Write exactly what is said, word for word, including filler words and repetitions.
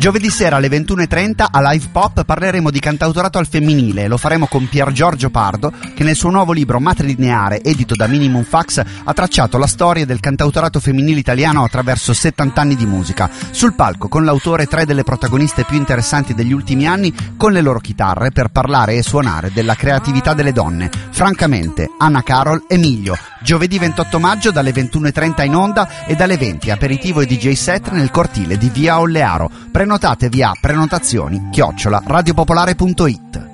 Giovedì sera alle ventuno e trenta a Live Pop parleremo di cantautorato al femminile e lo faremo con Pier Giorgio Pardo, che nel suo nuovo libro Matrilineare, edito da Minimum Fax, ha tracciato la storia del cantautorato femminile italiano attraverso settanta anni di musica. Sul palco con l'autore tre delle protagoniste più interessanti degli ultimi anni con le loro chitarre per parlare e suonare della creatività delle donne. Francamente, Anna Carol, Emilio. Giovedì ventotto maggio dalle ventuno e trenta in onda e dalle venti aperitivo e D J set nel cortile di Via Ollearo. Prenotate via prenotazioni chiocciola radiopopolare punto it.